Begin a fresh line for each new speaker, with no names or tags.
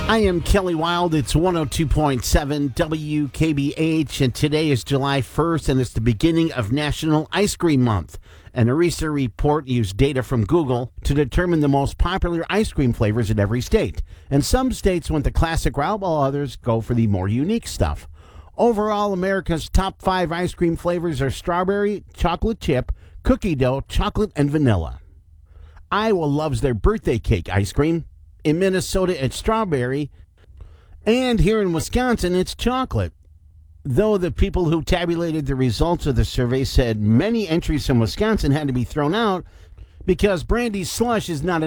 I am Kelly Wild. It's 102.7 WKBH, and today is July 1st, and it's the beginning of National Ice Cream Month. And a recent report used data from Google to determine the most popular ice cream flavors in every state. And some states went the classic route, while others go for the more unique stuff. Overall, America's top 5 ice cream flavors are strawberry, chocolate chip, cookie dough, chocolate, and vanilla. Iowa loves their birthday cake ice cream. In Minnesota, it's strawberry. And here in Wisconsin, it's chocolate. Though the people who tabulated the results of the survey said many entries from Wisconsin had to be thrown out because Brandy's Slush is not an